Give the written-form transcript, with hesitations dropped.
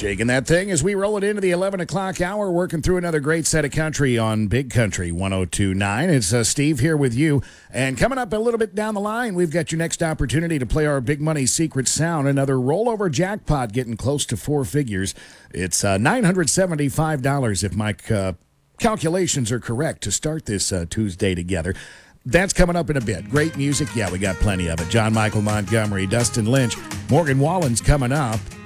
Shaking that thing as we roll it into the 11 o'clock hour, working through another great set of country on Big Country 102.9. It's Steve here with you. And coming up a little bit down the line, we've got your next opportunity to play our Big Money Secret Sound, another rollover jackpot getting close to four figures. It's $975 if my calculations are correct to start this Tuesday together. That's coming up in a bit. Great music. Yeah, we got plenty of it. John Michael Montgomery, Dustin Lynch, Morgan Wallen's coming up.